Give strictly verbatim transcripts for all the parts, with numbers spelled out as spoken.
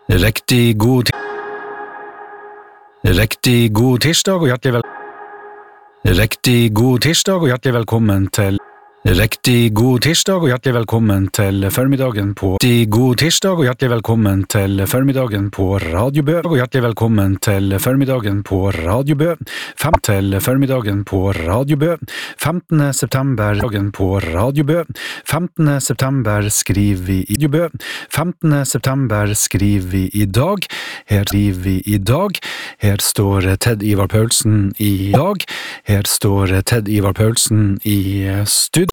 Riktig god Riktig god tirsdag og hjertelig vel Riktig god tirsdag og hjertelig velkommen til Riktig god tirsdag og hjertelig velkommen til formiddagen på Riktig god tirsdag og hjertelig velkommen til formiddagen på Radio Bø og hjertelig velkommen til formiddagen på Radio Bø fem til formiddagen på Radio Bø femtende september dagen på Radio Bø femtende september skriver vi i Radio Bø femtende september skriver vi i dag her skriver vi i dag her står Ted Ivar Paulsen i dag her står Ted Ivar Paulsen i studio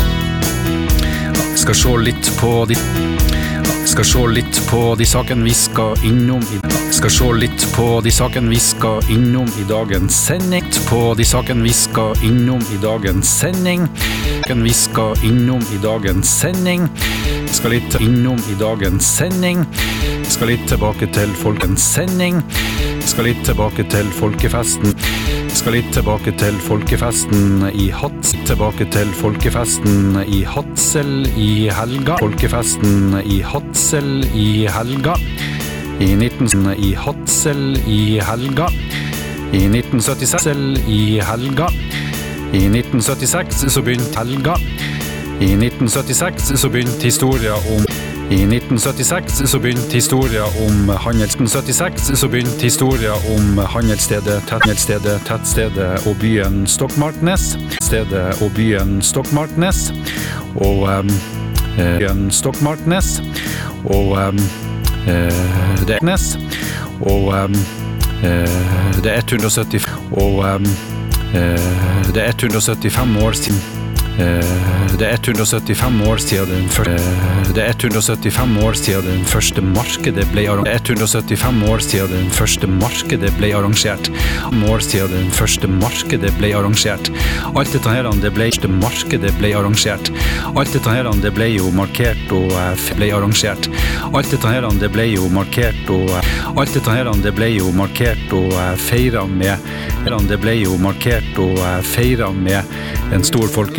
skal se litt på de skal se litt på de sakene vi skal innom i skal se litt på de sakene vi skal innom i dagens sending på de sakene vi skal innom i dagens sending vi skal innom i dagens sending skal litt innom i dagens sending skal litt tilbake til folkens sending skal litt tilbake til folkefesten skal litt tilbake til folkefesten i Hats tilbake til folkefesten i Hadsel i helga folkefesten i Hadsel i helga i nitten i Hadsel i helga i nitten syttiseks i helga i nitten syttiseks så begynte helga i nitten syttiseks så begynte historia om I nitten syttiseks så begynte historia om handels syttiseks så begynte historia om handelsstedet tettstedet tettstedet og byen Stokmarknes stedet og byen Stokmarknes og um, byen Stokmarknes og um, det er og um, det er ett hundre og syttifem og um, det er ett hundre og syttifem år siden Det er ett hundre og syttifem år siden den første Det er ett hundre og syttifem år siden den første markedet ble arrangert ett hundre og syttifem år siden den første markedet ble arrangert år siden den første markedet ble arrangert Alt dette her det ble første markedet ble arrangert Alt dette her det ble jo markert og ble arrangert Alt dette her det ble jo markert og Alt dette her det ble jo markert og feiret med det ble jo markert og feiret med en stor folke